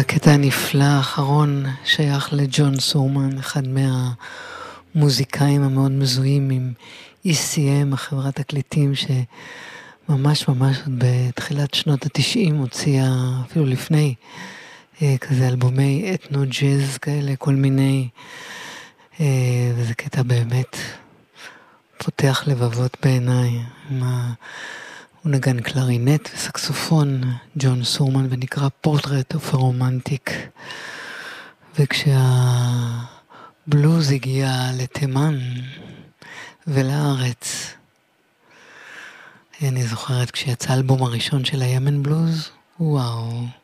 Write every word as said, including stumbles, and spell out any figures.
הקטע הנפלא האחרון שייך לג'ון סורמן, אחד מהמוזיקאים המאוד מזוהים עם אי סי אם, החברת תקליטים שממש ממש בתחילת שנות התשעים הוציאה, אפילו לפני, כזה אלבומי אתנו ג'אז כאלה, כל מיני, וזה קטע באמת פותח לבבות בעיניי. מה... הוא נגן קלרינט וסקסופון, ג'ון סורמן, ונקרא פורטרט אוף הרומנטיק. וכשהבלוז הגיע לתימן ולארץ, אני זוכרת כשיצא האלבום הראשון של הימן בלוז, וואו,